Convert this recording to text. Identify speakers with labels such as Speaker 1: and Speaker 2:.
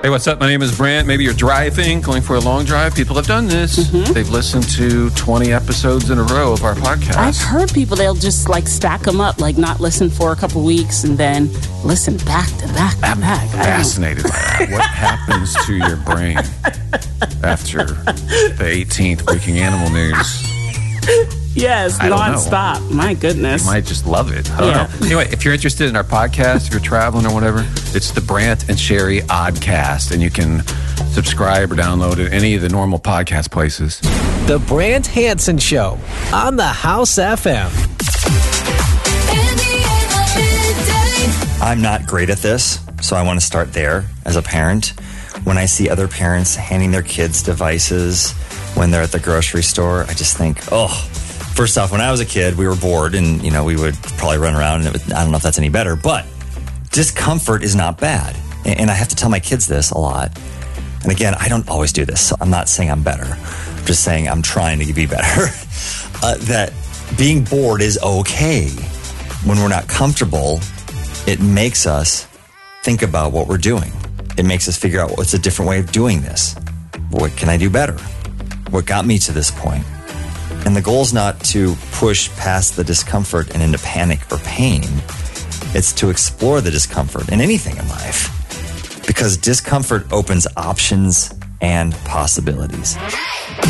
Speaker 1: Hey, what's up? My name is Brant. Maybe you're driving, going for a long drive. People have done this. Mm-hmm. They've listened to 20 episodes in a row of our podcast.
Speaker 2: I've heard people, they'll just like stack them up, like not listen for a couple weeks and then listen back to back to back.
Speaker 1: I'm fascinated by that. What happens to your brain after the 18th Breaking Animal News?
Speaker 2: Yes, nonstop. My goodness.
Speaker 1: You might just love it. I don't know. Anyway, if you're interested in our podcast, if you're traveling or whatever, it's the Brant and Sherry Oddcast, and you can subscribe or download it at any of the normal podcast places.
Speaker 3: The Brant Hansen Show on the House FM.
Speaker 4: I'm not great at this, so I want to start there as a parent. When I see other parents handing their kids devices when they're at the grocery store, I just think, first off, when I was a kid, we were bored and, we would probably run around and I don't know if that's any better, but discomfort is not bad. And I have to tell my kids this a lot. And again, I don't always do this, so I'm not saying I'm better. I'm just saying I'm trying to be better. That being bored is okay. When we're not comfortable, it makes us think about what we're doing. It makes us figure out what's a different way of doing this. What can I do better? What got me to this point? And the goal is not to push past the discomfort and into panic or pain. It's to explore the discomfort in anything in life. Because discomfort opens options and possibilities.